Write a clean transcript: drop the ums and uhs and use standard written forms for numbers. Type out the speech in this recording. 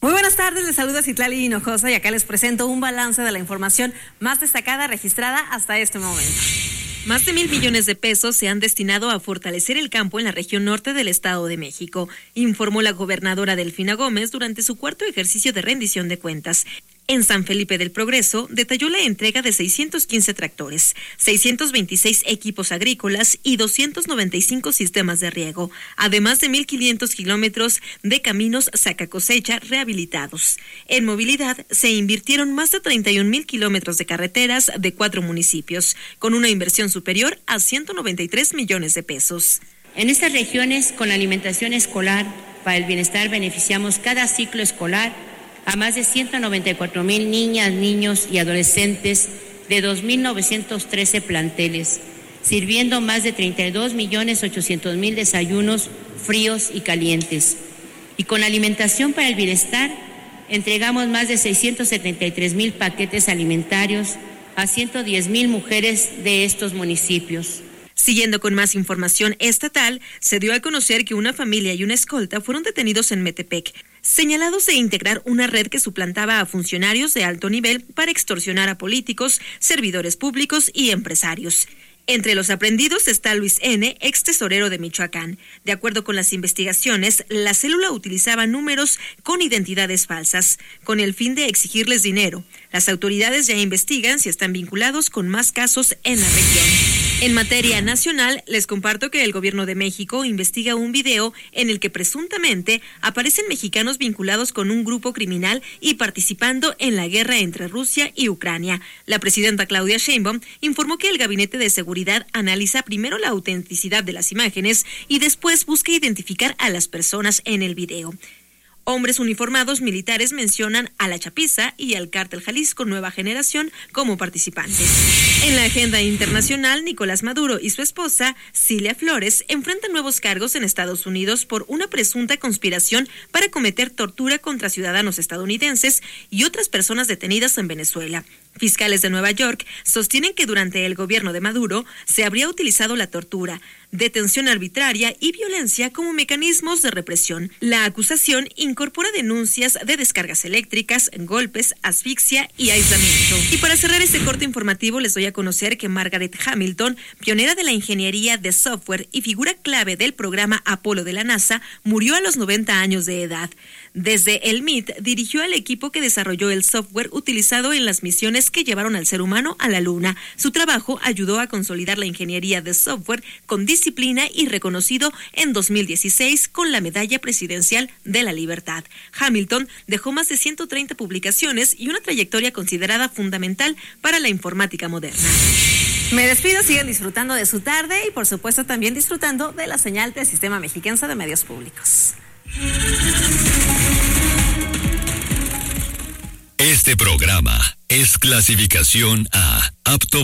Muy buenas tardes, les saluda Citlali Hinojosa y acá les presento un balance de la información más destacada registrada hasta este momento. Más de 1,000 millones de pesos se han destinado a fortalecer el campo en la región norte del Estado de México, informó la gobernadora Delfina Gómez durante su cuarto ejercicio de rendición de cuentas. En San Felipe del Progreso, detalló la entrega de 615 tractores, 626 equipos agrícolas y 295 sistemas de riego, además de 1,500 kilómetros de caminos sacacosecha rehabilitados. En movilidad, se invirtieron más de 31,000 kilómetros de carreteras de 4 municipios, con una inversión superior a 193 millones de pesos. En estas regiones, con la alimentación escolar para el bienestar, beneficiamos cada ciclo escolar a más de 194,000 niñas, niños y adolescentes de 2,913 planteles, sirviendo más de 32,800,000 desayunos fríos y calientes. Y con alimentación para el bienestar, entregamos más de 673,000 paquetes alimentarios a 110,000 mujeres de estos municipios. Siguiendo con más información estatal, se dio a conocer que una familia y una escolta fueron detenidos en Metepec, señalados de integrar una red que suplantaba a funcionarios de alto nivel para extorsionar a políticos, servidores públicos y empresarios. Entre los aprendidos está Luis N., ex tesorero de Michoacán. De acuerdo con las investigaciones, la célula utilizaba números con identidades falsas, con el fin de exigirles dinero. Las autoridades ya investigan si están vinculados con más casos en la región. En materia nacional, les comparto que el gobierno de México investiga un video en el que presuntamente aparecen mexicanos vinculados con un grupo criminal y participando en la guerra entre Rusia y Ucrania. La presidenta Claudia Sheinbaum informó que el Gabinete de Seguridad analiza primero la autenticidad de las imágenes y después busca identificar a las personas en el video. Hombres uniformados militares mencionan a la Chapiza y al Cártel Jalisco Nueva Generación como participantes. En la agenda internacional, Nicolás Maduro y su esposa, Cilia Flores, enfrentan nuevos cargos en Estados Unidos por una presunta conspiración para cometer tortura contra ciudadanos estadounidenses y otras personas detenidas en Venezuela. Fiscales de Nueva York sostienen que durante el gobierno de Maduro se habría utilizado la tortura, detención arbitraria y violencia como mecanismos de represión. La acusación incorpora denuncias de descargas eléctricas, golpes, asfixia y aislamiento. Y para cerrar este corte informativo les doy a conocer que Margaret Hamilton, pionera de la ingeniería de software y figura clave del programa Apolo de la NASA, murió a los 90 años de edad. Desde el MIT dirigió al equipo que desarrolló el software utilizado en las misiones que llevaron al ser humano a la Luna. Su trabajo ayudó a consolidar la ingeniería de software con disciplina y reconocido en 2016 con la Medalla Presidencial de la Libertad. Hamilton dejó más de 130 publicaciones y una trayectoria considerada fundamental para la informática moderna. Me despido, sigan disfrutando de su tarde y por supuesto también disfrutando de la señal del Sistema Mexiquense de Medios Públicos. Este programa es clasificación A, apto